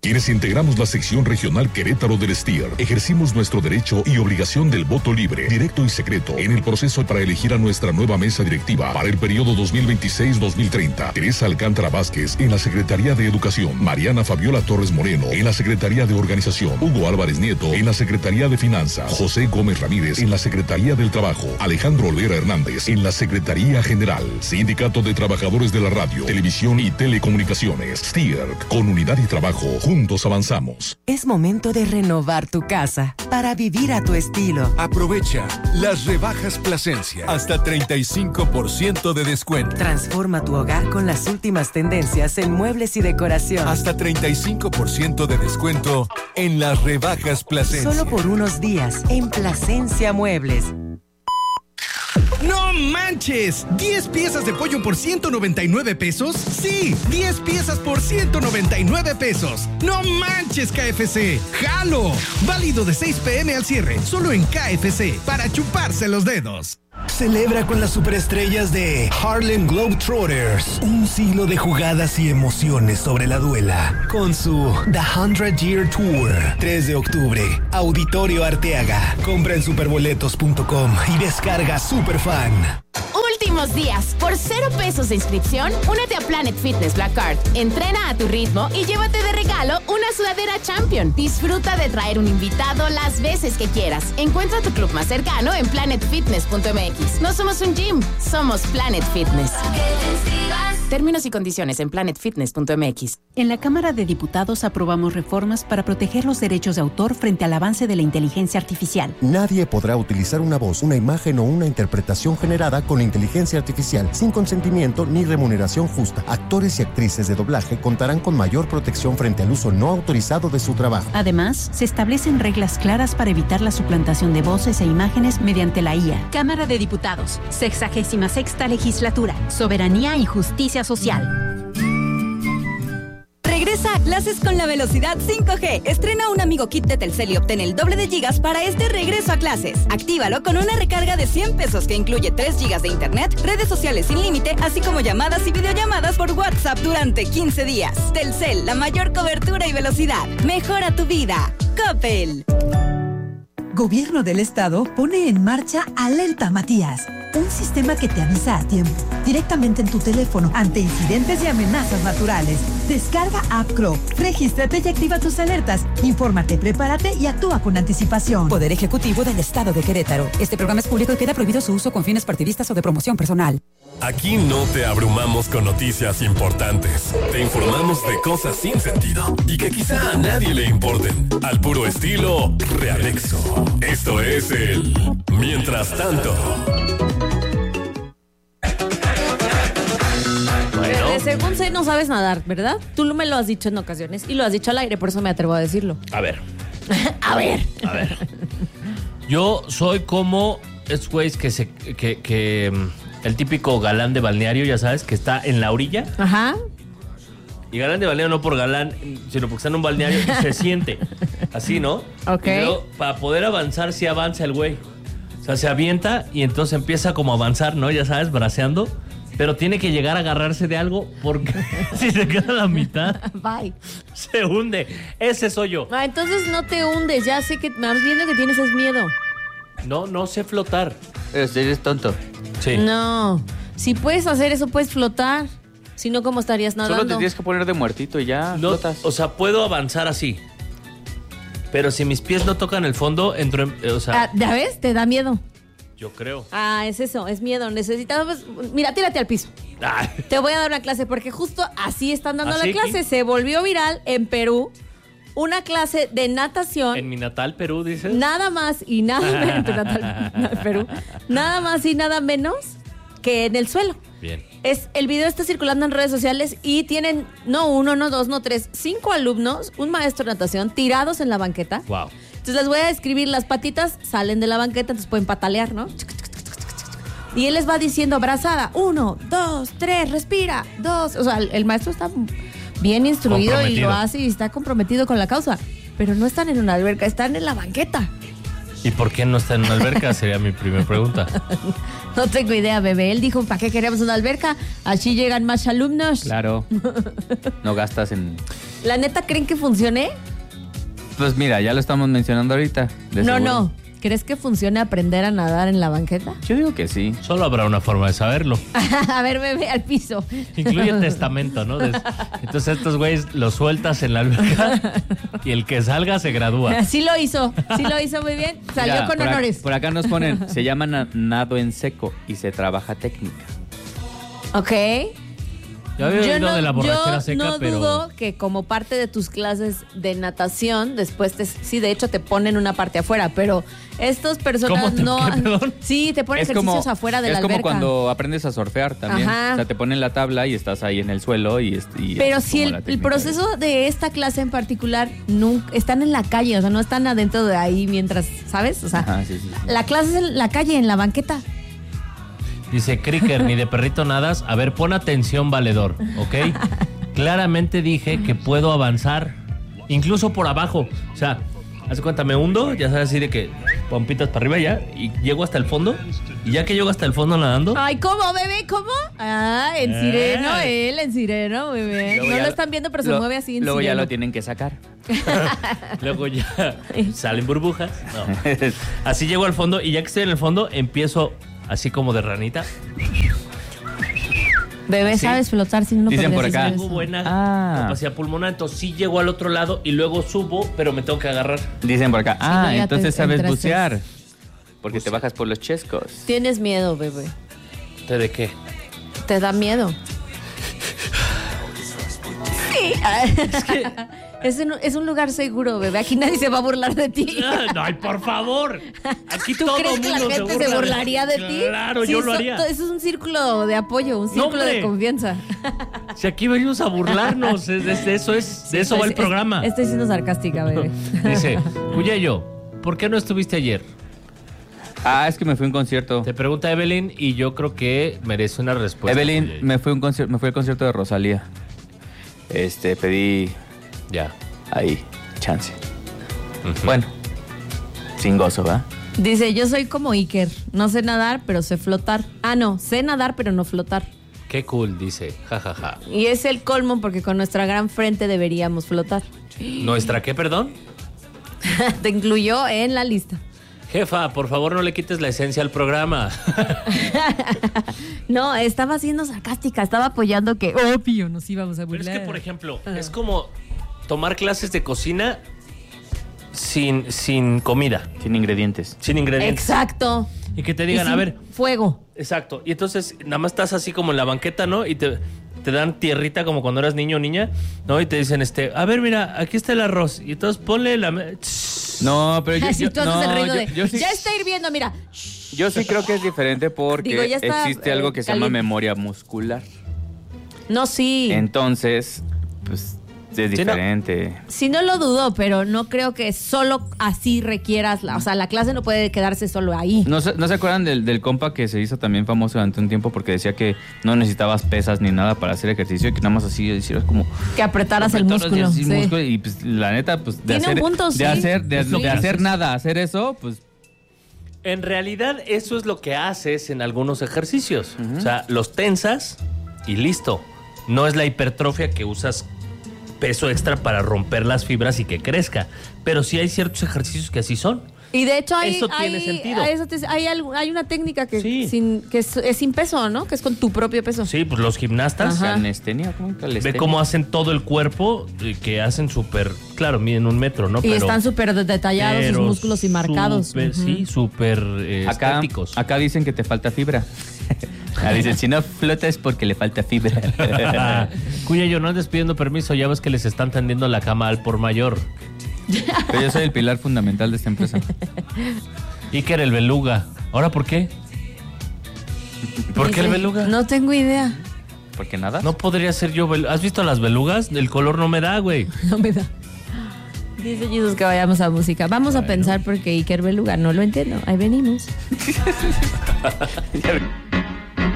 Quienes integramos la sección regional Querétaro del STIR, ejercimos nuestro derecho y obligación del voto libre, directo y secreto en el proceso para elegir a nuestra nueva mesa directiva para el periodo 2026-2030. Teresa Alcántara Vázquez en la Secretaría de Educación, Mariana Fabiola Torres Moreno en la Secretaría de Organización, Hugo Álvarez Nieto en la Secretaría de Finanzas, José Gómez Ramírez en la Secretaría del Trabajo, Alejandro Olvera Hernández en la Secretaría General. Sindicato de Trabajadores de la Radio, Televisión y Telecomunicaciones. STIR, con unidad y trabajo, juntos avanzamos. Es momento de renovar tu casa para vivir a tu estilo. Aprovecha las rebajas Plasencia. Hasta 35% de descuento. Transforma tu hogar con las últimas tendencias en muebles y decoración. Hasta 35% de descuento en las rebajas Plasencia. Solo por unos días en Plasencia Muebles. ¡No manches! ¿10 piezas de pollo por 199 pesos? ¡Sí! 10 piezas por 199 pesos. ¡No manches, KFC! ¡Jalo! Válido de 6 p.m. al cierre, solo en KFC, para chuparse los dedos. Celebra con las superestrellas de Harlem Globetrotters un siglo de jugadas y emociones sobre la duela con su The 100 Year Tour. 3 de octubre, Auditorio Arteaga. Compra en superboletos.com y descarga Superfan. Últimos días, por 0 pesos de inscripción, únete a Planet Fitness Black Card. Entrena a tu ritmo y llévate de regalo una sudadera Champion. Disfruta de traer un invitado las veces que quieras. Encuentra tu club más cercano en planetfitness.mx. No somos un gym, somos Planet Fitness. Términos y condiciones en planetfitness.mx. En la Cámara de Diputados aprobamos reformas para proteger los derechos de autor frente al avance de la inteligencia artificial. Nadie podrá utilizar una voz, una imagen o una interpretación generada con inteligencia artificial sin consentimiento ni remuneración justa. Actores y actrices de doblaje contarán con mayor protección frente al uso no autorizado de su trabajo. Además, se establecen reglas claras para evitar la suplantación de voces e imágenes mediante la IA. Cámara de Diputados, 66ª Legislatura, Soberanía y Justicia Social. Regresa a clases con la velocidad 5G. Estrena un amigo kit de Telcel y obtén el doble de gigas para este regreso a clases. Actívalo con una recarga de 100 pesos que incluye 3 gigas de internet, redes sociales sin límite, así como llamadas y videollamadas por WhatsApp durante 15 días. Telcel, la mayor cobertura y velocidad. Mejora tu vida. Coppel. Gobierno del Estado pone en marcha Alerta Matías, un sistema que te avisa a tiempo, directamente en tu teléfono, ante incidentes y amenazas naturales. Descarga App Crow, regístrate y activa tus alertas. Infórmate, prepárate y actúa con anticipación. Poder Ejecutivo del Estado de Querétaro. Este programa es público y queda prohibido su uso con fines partidistas o de promoción personal. Aquí no te abrumamos con noticias importantes. Te informamos de cosas sin sentido y que quizá a nadie le importen. Al puro estilo Realexo. Esto es el Mientras Tanto. Bueno. Según sé, no sabes nadar, ¿verdad? Tú me lo has dicho en ocasiones y lo has dicho al aire, por eso me atrevo a decirlo. A ver. A ver. Yo soy como esos güeyes que el típico galán de balneario, ya sabes, que está en la orilla. Ajá. Y galán de balneario no por galán, sino porque está en un balneario y se siente. Así, ¿no? Ok. Y luego, para poder avanzar, sí avanza el güey. O sea, se avienta y entonces empieza como a avanzar, ¿no? Ya sabes, braceando. Pero tiene que llegar a agarrarse de algo porque si se queda a la mitad, bye, se hunde. Ese soy yo. Ah, entonces no te hundes. Ya sé que me vas viendo que tienes es miedo. No sé flotar. Eres tonto. Sí. No. Si puedes hacer eso, puedes flotar. Si no, ¿cómo estarías nadando? Solo te tienes que poner de muertito y ya flotas. O sea, puedo avanzar así. Pero si mis pies no tocan el fondo, entro en... O sea, ¿ya ves? Te da miedo. Yo creo. Es eso, es miedo. Necesitamos... Mira, tírate al piso. Ay. Te voy a dar una clase porque justo así están dando ¿Así la clase. aquí? Se volvió viral en Perú una clase de natación. En mi natal Perú, dices. Nada más y nada menos. En tu natal Perú. Nada más y nada menos que en el suelo. Bien. El video está circulando en redes sociales y tienen no 1, no 2, no 3, 5 alumnos, un maestro de natación tirados en la banqueta. Wow. Entonces les voy a describir, las patitas salen de la banqueta, entonces pueden patalear, ¿no? Y él les va diciendo abrazada, 1, 2, 3, respira, 2. O sea, el maestro está bien instruido y lo hace y está comprometido con la causa. Pero no están en una alberca, están en la banqueta. ¿Y por qué no está en una alberca? Sería mi primera pregunta. No tengo idea, bebé. Él dijo, ¿para qué queremos una alberca? Así llegan más alumnos. Claro. No gastas en ¿La neta creen que funcione? Pues mira, ya lo estamos mencionando ahorita. No. ¿Crees que funcione aprender a nadar en la banqueta? Yo digo que sí. Solo habrá una forma de saberlo. A ver, bebé, al piso. Incluye testamento, ¿no? Entonces estos güeyes los sueltas en la alberca y el que salga se gradúa. Sí lo hizo muy bien. Salió Mira, con honores. Por acá nos ponen, se llama nado en seco y se trabaja técnica. Ok. Yo había oído de la borrachera seca, no pero... dudo que como parte de tus clases de natación, después sí, de hecho te ponen una parte afuera, pero estas personas no... Sí, te ponen ejercicios afuera de la alberca. Es como cuando aprendes a surfear también. Ajá. O sea, te ponen la tabla y estás ahí en el suelo pero si el proceso de esta clase en particular están en la calle, o sea, no están adentro de ahí mientras, ¿sabes? O sea, Ajá, sí. La clase es en la calle, en la banqueta. Dice Cricker, ni de perrito nadas. A ver, pon atención, valedor, ¿ok? Claramente dije que puedo avanzar, incluso por abajo. O sea, haz de cuenta, me hundo, ya sabes, así de que pompitas para arriba ya, y llego hasta el fondo. Y ya que llego hasta el fondo nadando... Ay, ¿cómo, bebé? ¿Cómo? Ah, en sireno, en sireno, bebé. No lo están viendo, pero se mueve así en luego sireno. Ya lo tienen que sacar. Luego ya salen burbujas. No. Así llego al fondo y ya que estoy en el fondo, empiezo... Así como de ranita. Bebé, ¿sí? ¿Sabes flotar? Si no dicen por acá. Tengo buena capacidad pulmonar, entonces sí llego al otro lado y luego subo, pero me tengo que agarrar. Dicen por acá. Entonces sabes bucear. Porque Bucear. te bajas por los chescos. Tienes miedo, bebé. ¿De qué? ¿Te da miedo? Sí. Es que... Es un lugar seguro, bebé. Aquí nadie se va a burlar de ti. No, ay, por favor. Aquí ¿Tú todo crees mundo que la gente se burlaría de ti? Claro, yo lo haría. Eso es un círculo de apoyo, un círculo de confianza. Si aquí venimos a burlarnos, de eso va el programa. Estoy siendo sarcástica, bebé. Dice, Cuyello, ¿por qué no estuviste ayer? Es que me fui a un concierto. Te pregunta Evelyn y yo creo que merece una respuesta. Evelyn, me fui al concierto de Rosalía. Pedí... Ya. Ahí, chance. Bueno, sin gozo, ¿va? Dice, yo soy como Iker. No sé nadar, pero sé flotar. No, sé nadar, pero no flotar. Qué cool, dice. Ja. Y es el colmo porque con nuestra gran frente deberíamos flotar. ¿Nuestra qué, perdón? Te incluyó en la lista. Jefa, por favor no le quites la esencia al programa. No, estaba siendo sarcástica. Estaba apoyando que, obvio, nos íbamos a burlar. Pero es que, por ejemplo, es como... tomar clases de cocina sin comida. Sin ingredientes. Exacto. Y que te digan, a ver... fuego. Exacto. Y entonces nada más estás así como en la banqueta, ¿no? Y te dan tierrita como cuando eras niño o niña, ¿no? Y te dicen, a ver, mira, aquí está el arroz. Y entonces ponle la... No, pero yo sí, ya está hirviendo, mira. Yo sí creo que es diferente porque existe algo que se llama memoria muscular. No, sí. Entonces, pues... es diferente. Sí, no lo dudo, pero no creo que solo así requieras... o sea, la clase no puede quedarse solo ahí. ¿No se acuerdan del compa que se hizo también famoso durante un tiempo porque decía que no necesitabas pesas ni nada para hacer ejercicio y que nada más así hicieras como... que apretaras el músculo. Y pues la neta, pues de hacer nada, hacer eso, pues... En realidad eso es lo que haces en algunos ejercicios. O sea, los tensas y listo. No es la hipertrofia que usas... peso extra para romper las fibras y que crezca. Pero sí hay ciertos ejercicios que así son. Y de hecho eso tiene sentido. Hay una técnica que, es sin peso, ¿no? Que es con tu propio peso. Sí, pues los gimnastas. Calistenia, ¿cómo calistenia? Ve cómo hacen todo el cuerpo, que hacen súper... Claro, miden 1 metro, ¿no? Y están súper detallados sus músculos y marcados. Sí, súper estéticos. Acá dicen que te falta fibra. Dicen, si no flota es porque le falta fibra. Cuyello, no andes pidiendo permiso, ya ves que les están tendiendo la cama al por mayor. Pero yo soy el pilar fundamental de esta empresa. Iker el beluga. ¿Ahora por qué? ¿Por qué el beluga? No tengo idea. ¿Por qué nada? No podría ser yo. ¿Has visto las belugas? El color no me da, güey. No me da. Dice Jesus que vayamos a música. Vamos a pensar porque Iker beluga. No lo entiendo. Ahí venimos.